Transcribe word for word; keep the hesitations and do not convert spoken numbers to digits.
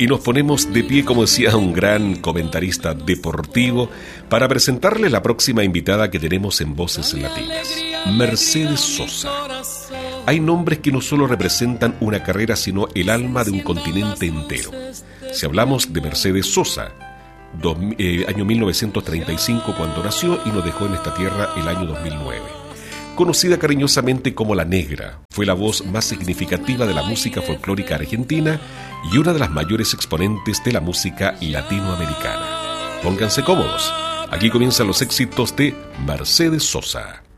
Y nos ponemos de pie, como decía un gran comentarista deportivo, para presentarle la próxima invitada que tenemos en Voces Latinas, Mercedes Sosa. Hay nombres que no solo representan una carrera, sino el alma de un continente entero. Si hablamos de Mercedes Sosa, dos, eh, año mil novecientos treinta y cinco cuando nació y nos dejó en esta tierra el año dos mil nueve. Conocida cariñosamente como La Negra, fue la voz más significativa de la música folclórica argentina y una de las mayores exponentes de la música latinoamericana. Pónganse cómodos, aquí comienzan los éxitos de Mercedes Sosa.